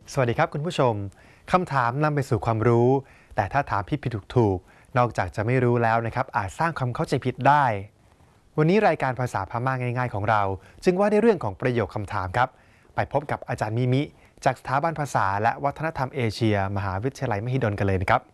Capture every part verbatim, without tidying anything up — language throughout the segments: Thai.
สวัสดีครับคุณผู้ชมคำถามนำไปสู่ความรู้แต่ถ้าถามผิดผิดถูกถูกนอกจากจะไม่รู้แล้วนะครับอาจสร้างความเข้าใจผิดได้วันนี้รายการภาษาพม่าง่ายๆของเราจึงว่าในเรื่องของประโยคคำถามครับไปพบกับอาจารย์มิมิจากสถาบันภาษาและวัฒนธรรมเอเชียมหาวิทยาลัยมหิดลกันเลยนะครับ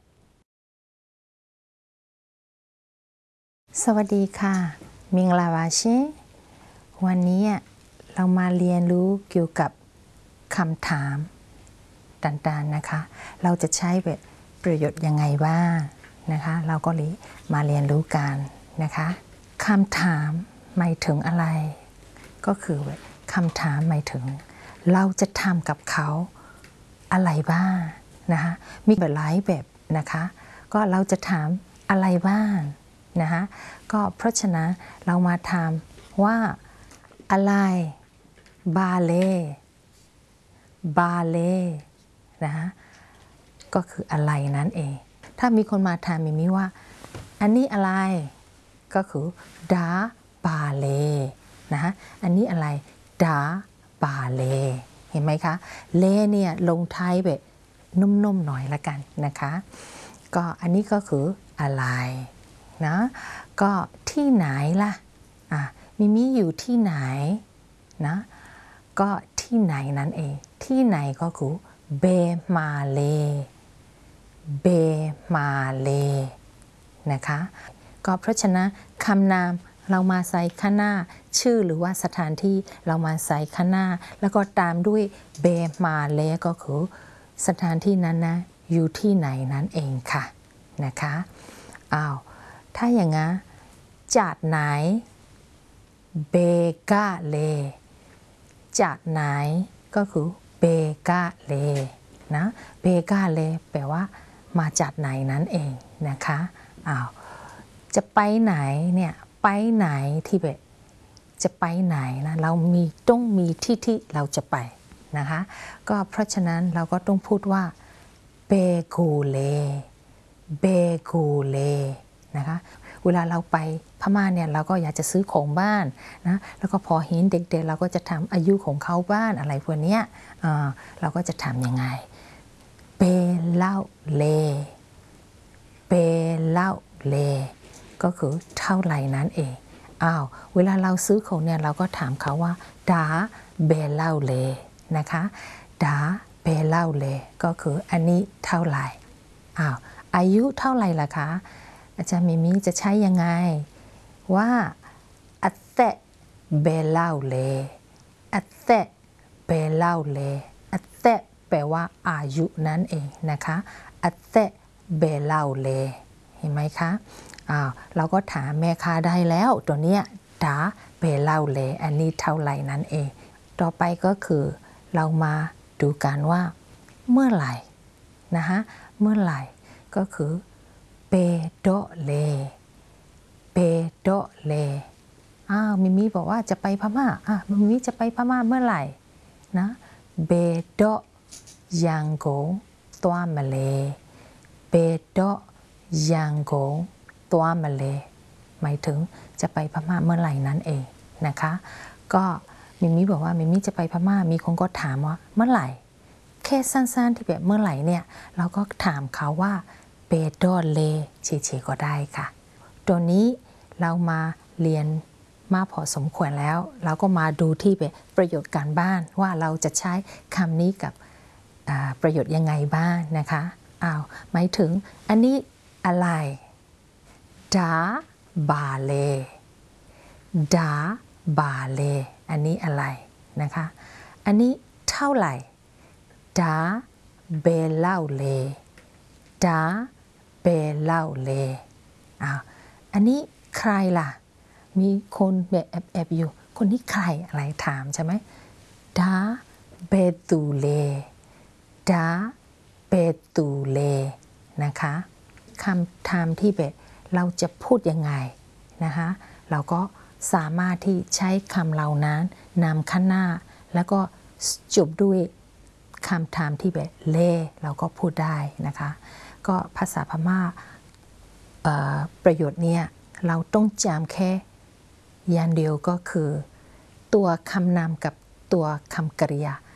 สวัสดีค่ะมิงลาวาชิวันนี้เรามาเรียนรู้เกี่ยวกับคำถามต่างๆนะคะเราจะใช้แบบประโยชน์ยังไงบ้างนะคะเราก็เลยมาเรียนรู้กันนะคะคำถามหมายถึงอะไรก็คือแบบคำถามหมายถึงเราจะทำกับเขาอะไรบ้างนะคะมีแบบหลายแบบนะคะก็เราจะถามอะไรบ้างนะคะก็เพราะฉะนั้นเรามาถามว่าอะไรบาเล่บาเล่นะคะก็คืออะไรนั่นเองถ้ามีคนมาถามมิมิว่าอันนี้อะไรก็คือดาบาเล่นะคะอันนี้อะไรดาบาเล่เห็นไหมคะเล่เนี่ยลงท้ายแบบนุ่มๆหน่อยละกันนะคะก็อันนี้ก็คืออะไรนะก็ที่ไหนล่ะอ่ะมิมิอยู่ที่ไหนนะก็ที่ไหนนั่นเองที่ไหนก็คือเบมาเลเบมาเลนะคะก็เพราะฉะนั้นคำนามเรามาใส่ข้างหน้าชื่อหรือว่าสถานที่เรามาใส่ข้างหน้าแล้วก็ตามด้วยเบมาเลก็คือสถานที่นั้นนะอยู่ที่ไหนนั่นเองค่ะนะคะอ้าวถ้าอย่างงั้นจากไหนเบกาเลจากไหนก็คือเบกาเลนะเบกาเลแปลว่ามาจากไหนนั่นเองนะคะอ้าวจะไปไหนเนี่ยไปไหนที่แบบจะไปไหนนะเรามีต้องมีที่ที่เราจะไปนะคะก็เพราะฉะนั้นเราก็ต้องพูดว่าเบกูเลเบกูเลนะคะเวลาเราไปพม่าเนี่ยเราก็อยากจะซื้อของบ้านนะแล้วก็พอเห็นเด็กๆเราก็จะถามอายุของเขาบ้านอะไรพวกนี้เราก็จะถามยังไงเปเล่าเลเปเล่าเลก็คือเท่าไหร่นั้นเองอ้าวเวลาเราซื้อของเนี่ยเราก็ถามเขาว่าดาเบเล่าเลนะคะดาเบเล่าเลก็คืออันนี้เท่าไหร่อ้าวอายุเท่าไหร่ล่ะคะอาจารย์มิมิจะใช้ยังไงว่าอัตเตเบเล่าเลอัตเตเบเล่าเลอัตเตแปลว่าอายุนั่นเองนะคะอัตเตเบเล่าเลเห็นไหมคะอ้าวเราก็ถามแม่ค้าได้แล้วตัวเนี้ยดาเบเล่าเลอันนี้เท่าไหร่นั่นเองต่อไปก็คือเรามาดูกันว่าเมื่อไหร่นะคะเมื่อไหร่ก็คือเปโดเลเปโดเลอ้าวมิมิบอกว่าจะไปพม่าอ่ะมิมิจะไปพม่าเมื่อไหร่นะเบโดยังโกตัวมาเลเบโดยังโกตัวมาเลหมายถึงจะไปพม่าเมื่อไหร่นั่นเองนะคะก็มิมิบอกว่ามิมิจะไปพม่ามีคนก็ถามว่าเมื่อไหร่แค่สั้นๆที่แบบเมื่อไหร่เนี่ยเราก็ถามเขาว่าเปโดเลเฉยๆก็ได้ค่ะตัวนี้เรามาเรียนมาพอสมควรแล้วเราก็มาดูที่แบบประโยชน์การบ้านว่าเราจะใช้คำนี้กับประโยชน์ยังไงบ้างนะคะอ้าวหมายถึงอันนี้อะไรดาบาเลดาบาเลอันนี้อะไรนะคะอันนี้เท่าไหร่ดาเบเล่าเลดาเบเล่าเลอ้าวอันนี้ใครล่ะมีคนแบบแอบๆอยู่คนที่ใครอะไรถามใช่ไหมดาเบตูเลดาเบตูเลนะคะคำถามที่แบบเราจะพูดยังไงนะคะเราก็สามารถที่ใช้คำเหล่านั้นนำข้างหน้าแล้วก็จบด้วยคำถามที่แบบเล่เราก็พูดได้นะคะก็ภาษาพม่าประโยชน์เนี่ยเราต้องจำแค่อย่างเดียวก็คือตัวคำนามกับตัวคำกริยา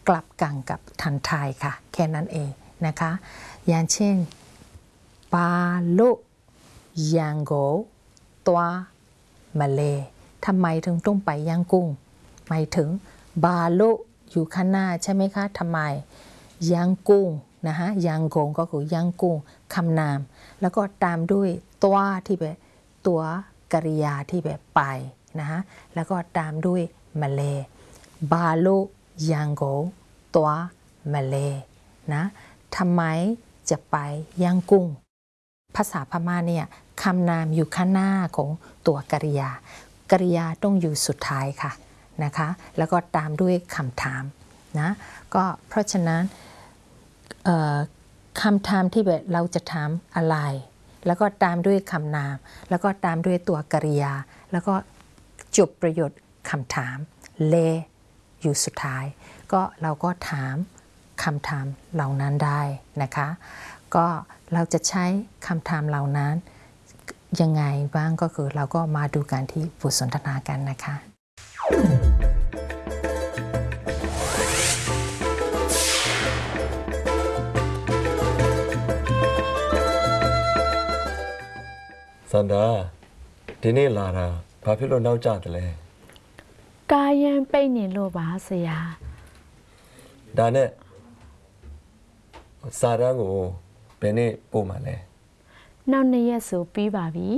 กลับกันกับทันทายค่ะแค่นั้นเองนะคะอย่างเช่นบาโลยังโกตัวมาเลทำไมถึงต้องไปย่างกุ้งหมายถึงบาโลอยู่ข้างหน้าใช่ไหมคะทำไมย่างกุ้งนะคะย่างโกงก็คือย่างกุ้งคำนามแล้วก็ตามด้วยตัวที่แบบตัวกริยาที่แบบไปนะคะแล้วก็ตามด้วยมาเลบาโลยังโกตัวมาเลนะทำไมจะไปย่างกุ้งภาษาพม่าเนี่ยคำนามอยู่ข้างหน้าของตัวกริยากริยาต้องอยู่สุดท้ายค่ะนะคะแล้วก็ตามด้วยคำถามนะก็เพราะฉะนั้นคำถามที่แบบเราจะถามอะไรแล้วก็ตามด้วยคำนามแล้วก็ตามด้วยตัวกริยาแล้วก็จบประโยชน์คำถามเลอยู่สุดท้ายก็เราก็ถามคำถามเหล่านั้นได้นะคะก็เราจะใช้คำถามเหล่านั้นยังไงบ้างก็คือเราก็มาดูกันที่บทสนทนากันนะคะสันดาဒီနေ့လာတာဘာဖြစ်လို့နောက်ကျတယ်လဲကာယံပိတ်နေလို့ပါဆရာဒါနဲ့စာရန်ကိုဘယ်နေ့ပို့မှာလဲနောက်နှစ်ရက်ဆိုပြီးပါပြီ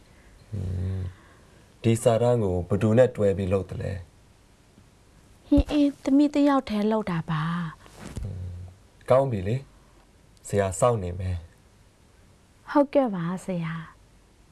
ဒီစာရန်ကိုဘယ်သူနဲ့တွဲပြီးလုပ်တယ်လဲဟင်းအင်းသမီးတယောက်တည်းလောက်တာပါကောင်းပြီလေဆရာစောင့်နေမယ်ဟုတ်ကဲ့ပါဆရာ